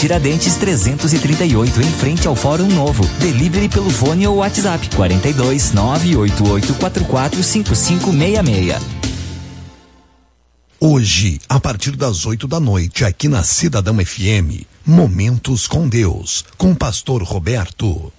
Tiradentes 338, em frente ao Fórum Novo. Delivery pelo fone ou WhatsApp 42 98844 5566. Hoje, a partir das 8 da noite, aqui na Cidadão FM, Momentos com Deus, com o pastor Roberto.